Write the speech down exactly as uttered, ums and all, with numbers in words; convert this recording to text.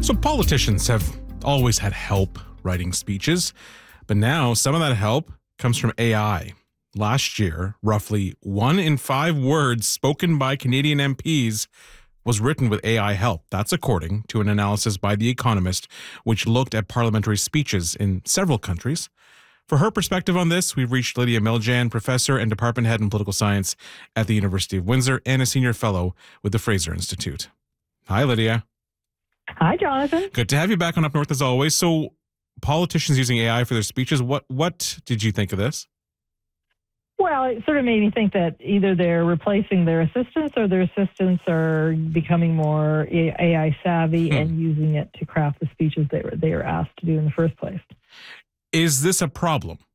So politicians have always had help writing speeches, but now some of that help comes from A I. Last year, roughly one in five words spoken by Canadian M Ps was written with A I help. That's according to an analysis by The Economist, which looked at parliamentary speeches in several countries. For her perspective on this, we've reached Lydia Miljan, professor and department head in political science at the University of Windsor and a senior fellow with the Fraser Institute. Hi, Lydia. Hi, Jonathan. Good to have you back on Up North as always. So politicians using A I for their speeches, what what did you think of this? Well, it sort of made me think that either they're replacing their assistants or their assistants are becoming more A I savvy hmm. and using it to craft the speeches they were they were asked to do in the first place. Is this a problem?